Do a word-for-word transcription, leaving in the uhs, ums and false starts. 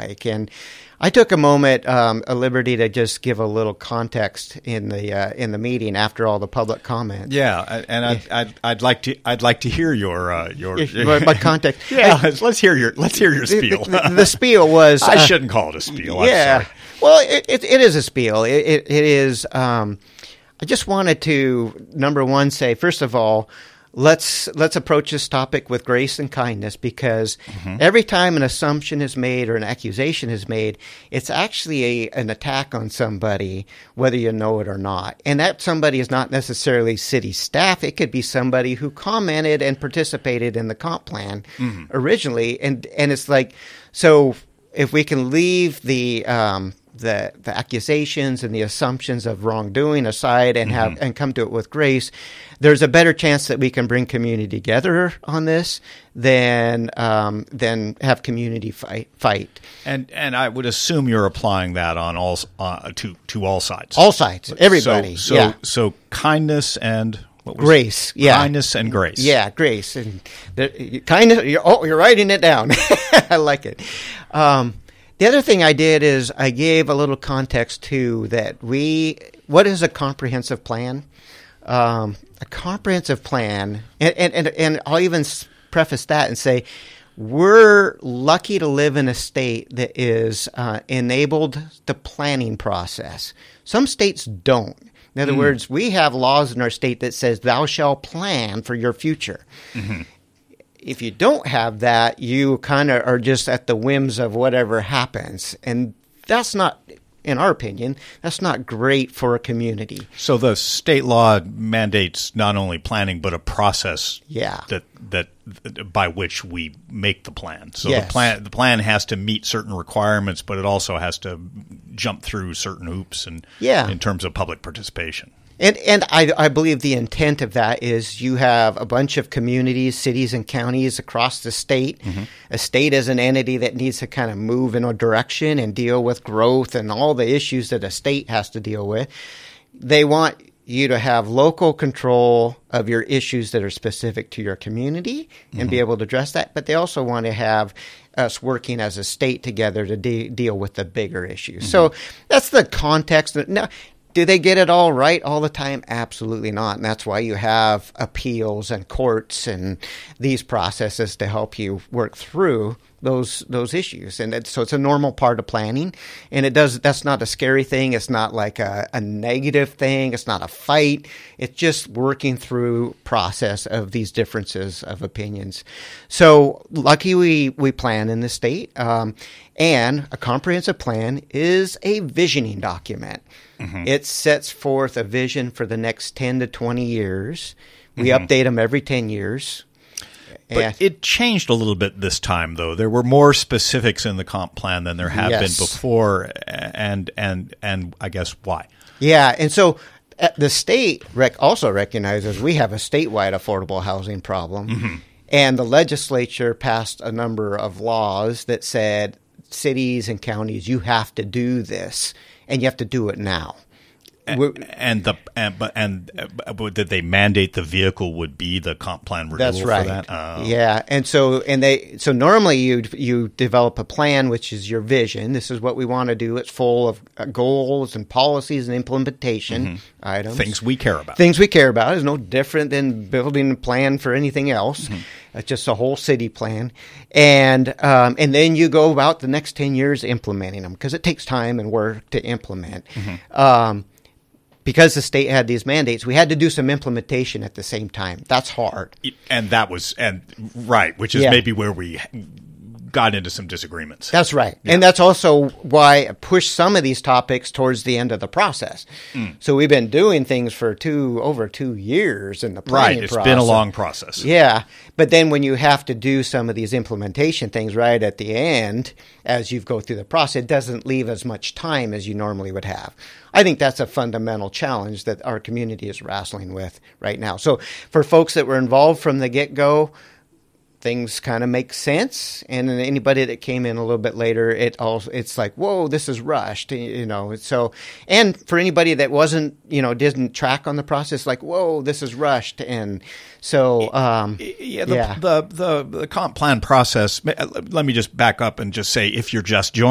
like. And I took a moment, um, a liberty to just give a little context in the uh, in the meeting after all the public comment. Yeah, and I'd, I'd, I'd like to I'd like to hear your uh, your my context. Yeah, I, let's hear your let's hear your spiel. The, the, the spiel was I uh, shouldn't call it a spiel. Yeah, I'm sorry. well, it, it it is a spiel. It it, it is. Um, I just wanted to number one say first of all. Let's let's approach this topic with grace and kindness because mm-hmm. every time an assumption is made or an accusation is made, it's actually a, an attack on somebody, whether you know it or not. And that somebody is not necessarily city staff. It could be somebody who commented and participated in the comp plan mm-hmm. originally. And and it's like, so if we can leave the um, the the accusations and the assumptions of wrongdoing aside and have mm-hmm. and come to it with grace, there's a better chance that we can bring community together on this than um, than have community fight. fight. And and I would assume you're applying that on all uh, to to all sides. All sides, everybody. So so, yeah. so kindness and what was grace. It? Yeah, kindness and grace. Yeah, grace and the, kindness. You're, oh, you're writing it down. I like it. Um, The other thing I did is I gave a little context to that we, what is a comprehensive plan? Um, a comprehensive plan, and, and, and, and I'll even preface that and say, we're lucky to live in a state that is uh, enabled the planning process. Some states don't. In other mm. words, we have laws in our state that says thou shalt plan for your future. Mm-hmm. If you don't have that, you kind of are just at the whims of whatever happens. And that's not, in our opinion, that's not great for a community. So the state law mandates not only planning, but a process yeah. that that by which we make the plan. So yes. the plan the plan has to meet certain requirements, but it also has to jump through certain hoops and yeah. in terms of public participation. And and I, I believe the intent of that is you have a bunch of communities, cities, and counties across the state. Mm-hmm. A state is an entity that needs to kind of move in a direction and deal with growth and all the issues that a state has to deal with. They want you to have local control of your issues that are specific to your community and mm-hmm. be able to address that. But they also want to have us working as a state together to de- deal with the bigger issues. Mm-hmm. So that's the context. Now, do they get it all right all the time? Absolutely not. And that's why you have appeals and courts and these processes to help you work through those those issues. And it, so it's a normal part of planning. And it does. That's not a scary thing. It's not like a, a negative thing. It's not a fight. It's just working through process of these differences of opinions. So lucky we, we plan in the state. Um, and a comprehensive plan is a visioning document. Mm-hmm. It sets forth a vision for the next ten to twenty years. We mm-hmm. update them every ten years. But and, it changed a little bit this time, though. There were more specifics in the comp plan than there have yes. been before, and and and I guess why? Yeah, and so uh, the state rec- also recognizes we have a statewide affordable housing problem, mm-hmm. and the legislature passed a number of laws that said cities and counties, you have to do this. And you have to do it now. And, and the and but and uh, did they mandate the vehicle would be the comp plan renewal? That's right. For that? Uh, yeah, and so and they so normally you you develop a plan, which is your vision. This is what we want to do. It's full of goals and policies and implementation mm-hmm. items, things we care about. Things we care about is no different than building a plan for anything else. Mm-hmm. It's just a whole city plan, and um, and then you go about the next ten years implementing them because it takes time and work to implement. Mm-hmm. Um, because the state had these mandates, we had to do some implementation at the same time. That's hard, and that was and right, which is yeah. maybe where we got into some disagreements. That's right. Yeah. And that's also why I pushed some of these topics towards the end of the process. Mm. So we've been doing things for two over two years in the planning right. It's process. been a long process. Yeah. But then when you have to do some of these implementation things right at the end, as you go through the process, it doesn't leave as much time as you normally would have. I think that's a fundamental challenge that our community is wrestling with right now. So for folks that were involved from the get-go, things kind of make sense, and then anybody that came in a little bit later, it also it's like, whoa, this is rushed, you know. So, and for anybody that wasn't, you know, didn't track on the process, like, whoa, this is rushed, and so, um, yeah, the, yeah. The, the the the comp plan process. Let me just back up and just say, if you're just joining.